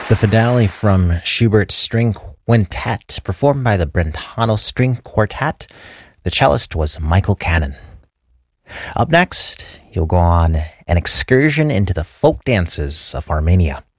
The finale from Schubert's String Quintet, performed by the Brentano String Quartet. The cellist was Michael Cannon. Up next, you'll go on an excursion into the folk dances of Armenia.